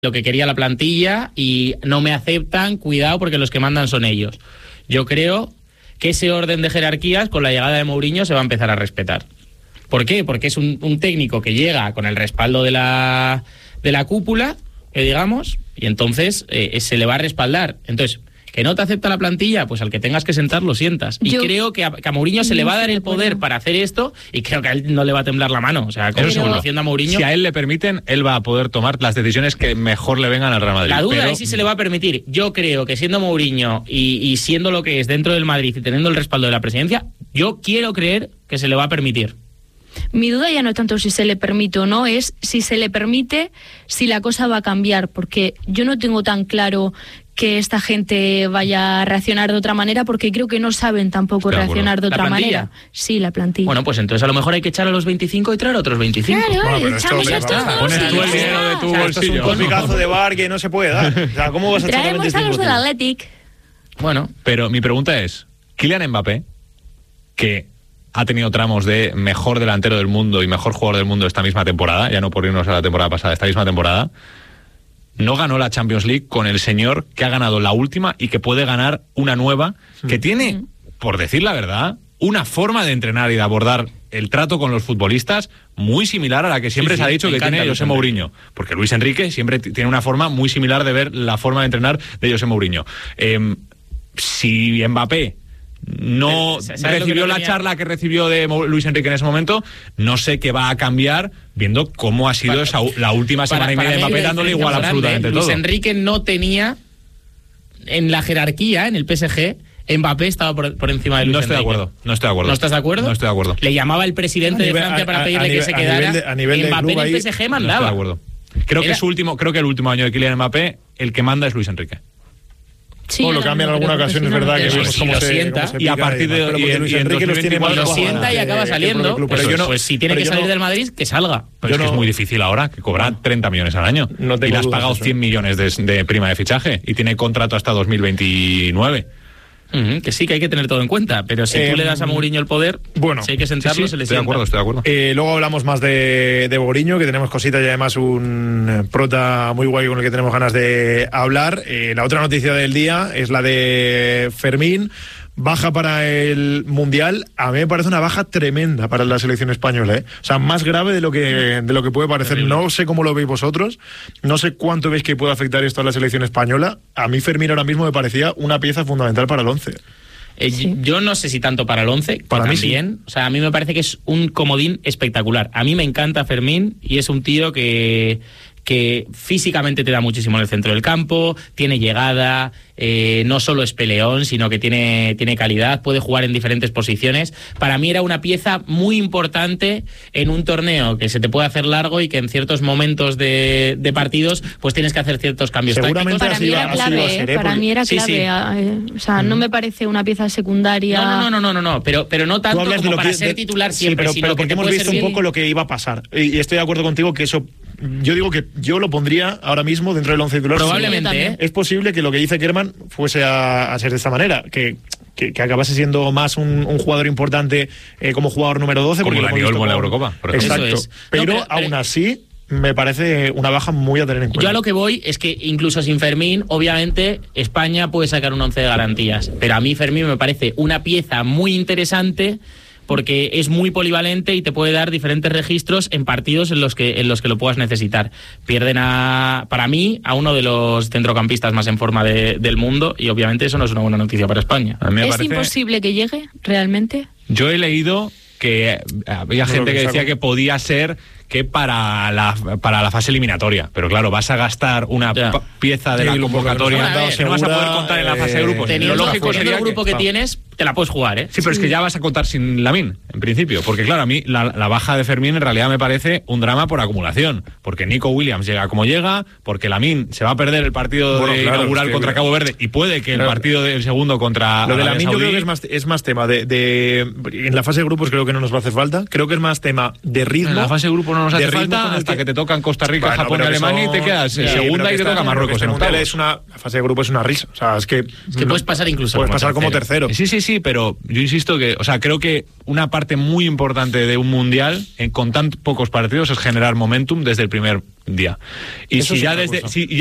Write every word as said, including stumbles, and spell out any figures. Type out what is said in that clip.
lo que quería la plantilla y no me aceptan, cuidado porque los que mandan son ellos. Yo creo que ese orden de jerarquías con la llegada de Mourinho se va a empezar a respetar. ¿Por qué? Porque es un, un técnico que llega con el respaldo de la, de la cúpula, que digamos, y entonces eh, se le va a respaldar. Entonces, ¿que no te acepta la plantilla? Pues al que tengas que sentar lo sientas. Y Yo, creo que a, que a Mourinho se le va a dar el poder para hacer esto y creo que a él no le va a temblar la mano. O sea, como seguro. Haciendo a Mourinho. Si a él le permiten, él va a poder tomar las decisiones que mejor le vengan al Real Madrid. La duda pero... es si se le va a permitir. Yo creo que siendo Mourinho y, y siendo lo que es dentro del Madrid y teniendo el respaldo de la presidencia, yo quiero creer que se le va a permitir. Mi duda ya no es tanto si se le permite o no, es si se le permite, si la cosa va a cambiar, porque yo no tengo tan claro que esta gente vaya a reaccionar de otra manera, porque creo que no saben tampoco Estoy reaccionar de, de otra manera. Sí, la plantilla. Bueno, pues entonces a lo mejor hay que echar a los veinticinco y traer a otros veinticinco. Claro, bueno, pero echamos esto estos dos. Pones tú el dinero de tu O sea, esto es un bolsillo. topicazo de bar que no se puede dar. O sea, ¿cómo vas a echar a Traemos a veinticinco los del tíos? Athletic. Bueno, Pero mi pregunta es, Kylian Mbappé, que ha tenido tramos de mejor delantero del mundo y mejor jugador del mundo esta misma temporada, ya no por irnos a la temporada pasada, esta misma temporada, no ganó la Champions League con el señor que ha ganado la última y que puede ganar una nueva, que tiene, por decir la verdad, una forma de entrenar y de abordar el trato con los futbolistas muy similar a la que siempre Sí, se ha sí, dicho me que encanta tiene Luis José Mourinho. Porque Luis Enrique siempre t- tiene una forma muy similar de ver la forma de entrenar de José Mourinho. Eh, si Mbappé no Eh, ¿sabes lo que recibió no la tenía? charla que recibió de Mo- Luis Enrique en ese momento, no sé qué va a cambiar viendo cómo ha sido Para- esa, u- la última semana para, y media para de mí Mbappé la dándole diferencia igual más absolutamente grande, todo. Luis Enrique no tenía en la jerarquía, en el P S G, Mbappé estaba por, por encima de Luis No estoy de Enrique. acuerdo, no estoy de acuerdo. ¿No estás de acuerdo? No estoy de acuerdo. Le llamaba el presidente A nivel- de Francia a- para a- pedirle a que nivel- se a quedara. nivel de- a nivel de Mbappé club en el ahí- P S G No estoy mandaba. de acuerdo. Creo que Era- es último, creo que el último año de Kylian Mbappé, el que manda es Luis Enrique. Sí, O lo yo cambian en también alguna creo que ocasión, sí, es no, verdad no, que Eso vemos sí, cómo lo se, sienta. cómo se Y a pica partir de- demás. Pero y porque en- Luis y en Enrique los tiene más dos mil veinticuatro Lo cojones sienta y que- acaba que el saliendo. propio club. Pero Pues, yo no- pues si tiene pero que yo salir no- del Madrid, que salga. Pero Yo es que no- es muy difícil ahora, que cobra treinta millones al año. No tengo y le has dudas pagado de eso. cien millones de, de prima de fichaje y tiene contrato hasta dos mil veintinueve. Ujú, que sí, que hay que tener todo en cuenta, pero si Eh, tú le das a Mourinho el poder, bueno, si hay que sentarlo, Sí, sí, se le estoy de sienta. acuerdo, estoy de acuerdo. Eh, luego hablamos más de, de Mourinho, que tenemos cositas y además un eh, prota muy guay con el que tenemos ganas de hablar. Eh, la otra noticia del día es la de Fermín. Baja para el Mundial. A mí me parece una baja tremenda para la selección española, ¿eh? O sea, más grave de lo que, de lo que puede parecer. Terrible. No sé cómo lo veis vosotros. No sé cuánto veis que puede afectar esto a la selección española. A mí Fermín ahora mismo me parecía una pieza fundamental para el once. Eh, Yo no sé si tanto para el once, que Para mí sí. también. O sea, a mí me parece que es un comodín espectacular. A mí me encanta Fermín y es un tío que, que físicamente te da muchísimo en el centro del campo, tiene llegada, eh, no solo es peleón, sino que tiene, tiene calidad, puede jugar en diferentes posiciones. Para mí era una pieza muy importante en un torneo que se te puede hacer largo y que en ciertos momentos de, de partidos pues tienes que hacer ciertos cambios Seguramente tácticos. Para así mí va- era así va a clave, ser, ¿eh? ¿eh? Para Porque- mí era Sí, clave. sí. eh, O sea, no me parece una pieza secundaria. No, no, no, no, no, no, pero, pero no Tú tanto hablas como de lo para que- ser de- titular sí, siempre, pero, sino pero que porque te hemos puede visto un servir. poco lo que iba a pasar. Y, y estoy de acuerdo contigo que eso, yo digo que yo lo pondría ahora mismo dentro del once titular. Probablemente, Sí, yo ¿eh? también. Es posible que lo que dice Kerman fuese a, a ser de esta manera, que, que, que acabase siendo más un, un jugador importante eh, como jugador número doce. Como porque lo Dani hemos visto Olmo en la con- Eurocopa, por ejemplo. Exacto. Eso es. No, Pero, pero- pero- aún así me parece una baja muy a tener en cuenta. Yo a lo que voy es que incluso sin Fermín, obviamente, España puede sacar un once de garantías. Pero a mí Fermín me parece una pieza muy interesante porque es muy polivalente y te puede dar diferentes registros en partidos en los que en los que lo puedas necesitar. Pierden a, para mí, a uno de los centrocampistas más en forma de- del mundo y obviamente eso no es una buena noticia para España. A mí me ¿Es parece- imposible que llegue realmente? Yo he leído que había No, gente lo que que decía saco. que podía ser que para la, para la fase eliminatoria. Pero claro, vas a gastar una Ya. pa- pieza de Sí, la lo- porque nos convocatoria han dado que no vas a segura, poder contar en la fase de eh, grupos. Teniendo, Lo lógico teniendo sería el grupo que, que, tienes, te la puedes jugar, ¿eh? Sí, pero es que ya vas a contar sin Lamine, en principio. Porque claro, a mí la, la baja de Fermín en realidad me parece un drama por acumulación. Porque Nico Williams llega como llega, porque Lamine se va a perder el partido Bueno, de claro, inaugural es que- contra Cabo Verde y puede que el Claro. partido del segundo contra Lo de la Arabia yo creo Saudí- que es más, es más tema de, de. En la fase de grupos creo que no nos va a hacer falta. Creo que es más tema de ritmo. En la fase de grupo no nos de hace ritmo falta con el hasta que- que te tocan Costa Rica, Bueno, Japón y pero que Alemania son- y te quedas en Sí, pero segunda que y te esta- toca pero que Marruecos este en mundial octavos. es una, la fase de grupo es una risa. O sea, es que. Es que puedes pasar incluso Puedes como pasar como tercero. tercero. Sí, sí, Sí, sí, pero yo insisto que, o sea, creo que una parte muy importante de un mundial en, con tan pocos partidos es generar momentum desde el primer día. Y Eso si sí ya me desde gusta. si